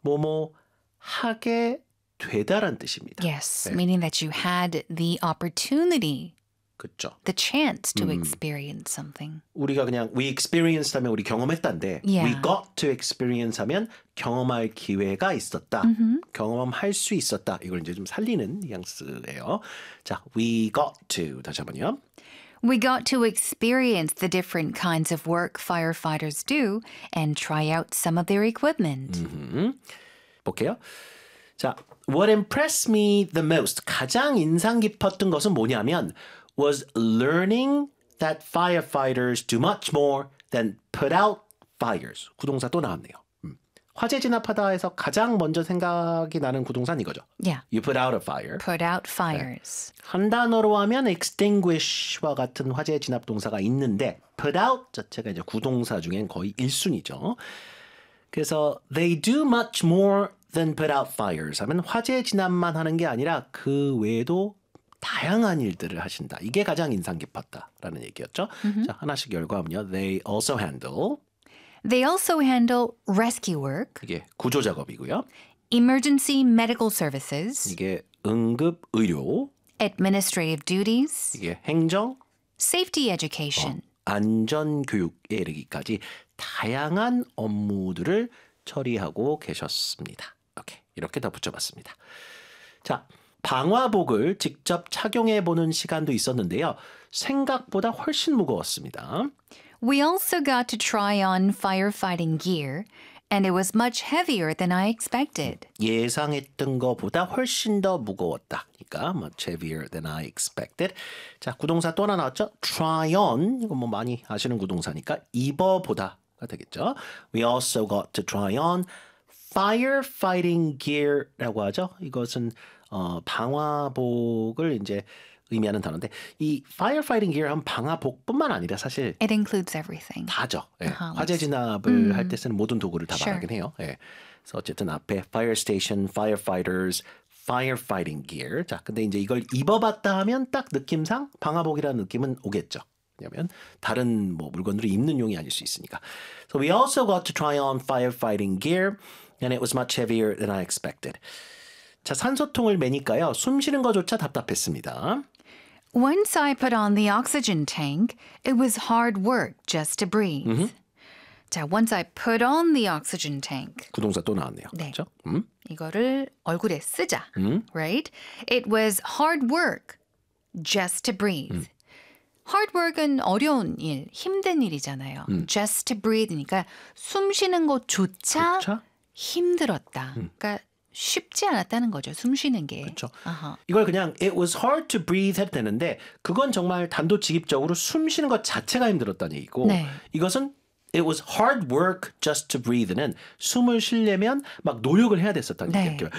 뭐뭐 하게 되다란 뜻입니다. Yes, meaning that you had the opportunity, 그렇죠. the chance to experience something. 우리가 그냥 we experienced 하면 우리 경험했다인데 Yeah. we got to experience 하면 경험할 기회가 있었다. 경험할 수 있었다. 이걸 이제 좀 살리는 뉘앙스예요. 자, we got to 다시 한번요. We got to experience the different kinds of work firefighters do and try out some of their equipment. 볼게요. 자, what impressed me the most, 가장 인상 깊었던 것은 뭐냐면 was learning that firefighters do much more than put out fires. 구동사 또 나왔네요. 화재 진압하다 해서 가장 먼저 생각이 나는 구동사는 이거죠. Yeah. You put out a fire. Put out fires. 한 단어로 하면 extinguish와 같은 화재 진압 동사가 있는데 put out 자체가 이제 구동사 중엔 거의 1순위죠. 그래서 they do much more than put out fires 하면 화재 진압만 하는 게 아니라 그 외에도 다양한 일들을 하신다. 이게 가장 인상 깊었다라는 얘기였죠. 자, 하나씩 열거하면요. They also handle They also handle rescue work, 이게 구조 작업이고요. emergency medical services, 이게 응급 의료, administrative duties, 이게 행정, safety education. 안전 교육에 이르기까지 다양한 업무들을 처리하고 계셨습니다. 이렇게 더 붙여봤습니다. 자, 방화복을 직접 착용해 보는 시간도 있었는데요. 생각보다 훨씬 무거웠습니다. We also got to try on firefighting gear, and it was much heavier than I expected. 예상했던 것보다 훨씬 더 무거웠다. 그러니까 much heavier than I expected. 자, 구동사 또 하나 나왔죠? try on. 이거 뭐 많이 아시는 구동사니까 입어보다가 되겠죠. We also got to try on firefighting gear라고 하죠. 이것은 방화복을 이제 의미하는 단어인데 이 firefighting gear 하면 방화복뿐만 아니라 사실 It includes everything. 다죠. 예. 화재 진압을 할 때 쓰는 모든 도구를 다 말하긴 해요. 예. 그래서 어쨌든 앞에 fire station, firefighters, firefighting gear. 자, 근데 이제 이걸 입어봤다 하면 딱 느낌상 방화복이라는 느낌은 오겠죠. 왜냐면 다른 뭐 물건들을 입는 용이 아닐 수 있으니까. So we also got to try on firefighting gear, and it was much heavier than I expected. 자, 산소통을 매니까요. 숨 쉬는 것조차 답답했습니다. Once I put on the oxygen tank, it was hard work just to breathe. 자, once I put on the oxygen tank. 구동사 또 나왔네요. 네. 그렇죠? 이거를 얼굴에 쓰자. Right? It was hard work just to breathe. Hard work은 어려운 일, 힘든 일이잖아요. Just to breathe니까 숨 쉬는 것조차 조차? 힘들었다. 그러니까 쉽지 않았다는 거죠. 숨 쉬는 게. 그렇죠. 아하. 이걸 그냥 it was hard to breathe 해도 되는데 그건 정말 단도직입적으로 숨 쉬는 것 자체가 힘들었다는 얘기고 네. 이것은 it was hard work just to breathe는 숨을 쉬려면 막 노력을 해야 됐었다는 네. 얘기예요.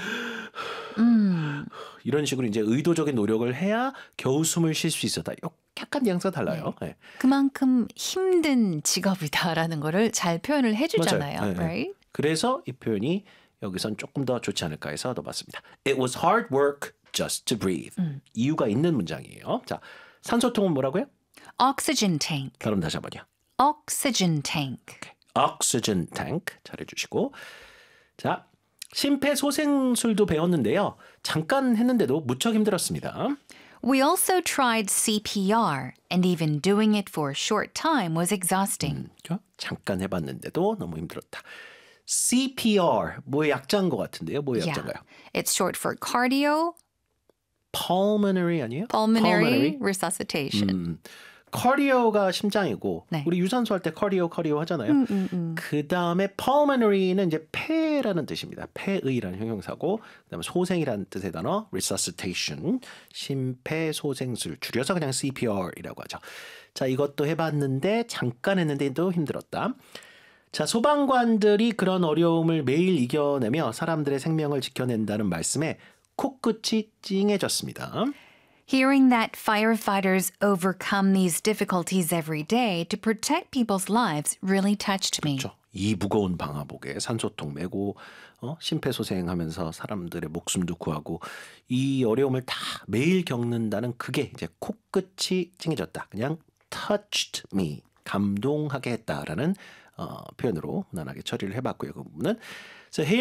이런 식으로 이제 의도적인 노력을 해야 겨우 숨을 쉴 수 있었다. 약간 뉘앙스가 달라요. 네. 그만큼 힘든 직업이다라는 거를 잘 표현을 해주잖아요. 맞아요. 네, 네. Right? 그래서 이 표현이 여기선 조금 더 좋지 않을까 해서 넣어봤습니다. It was hard work just to breathe. 이유가 있는 문장이에요. 자, 산소통은 뭐라고요? Oxygen tank. 그럼 다시 한번요. Oxygen tank. Oxygen tank 잘해주시고 자, 심폐소생술도 배웠는데요. 잠깐 했는데도 무척 힘들었습니다. We also tried CPR, and even doing it for a short time was exhausting. 잠깐 해봤는데도 너무 힘들었다. CPR, 뭐의 약자인 것 같은데요? 뭐의 약자인가요? It's short for cardio, Pulmonary 아니에요? pulmonary resuscitation. 카디오가 심장이고 네. 우리 유산소 할 때 카디오 하잖아요. 그 다음에 pulmonary는 이제 폐라는 뜻입니다. 폐의라는 형용사고 그다음에 소생이라는 뜻의 단어 resuscitation, 심폐소생술 줄여서 그냥 CPR이라고 하죠. 자, 이것도 해봤는데 잠깐 했는데도 힘들었다. 자, 소방관들이 그런 어려움을 매일 이겨내며 사람들의 생명을 지켜낸다는 말씀에 코끝이 찡해졌습니다. Hearing that firefighters overcome these difficulties every day to protect people's lives really touched me. 그렇죠. 이 무거운 방화복에 산소통 메고 심폐소생하면서 사람들의 목숨도 구하고 이 어려움을 다 매일 겪는다는 그게 이제 코끝이 찡해졌다. 그냥 touched me, 감동하게 했다라는 표현으로 무난하게 처리를 해봤고요. 그 부분은. So here